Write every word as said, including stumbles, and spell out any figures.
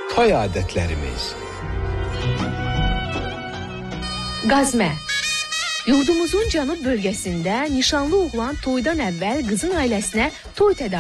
toy adətlərimiz. Qazmə. Yurdumuzun cənub bölgəsində nişanlı oğlan toydan əvvəl qızın ailəsinə toy tədarük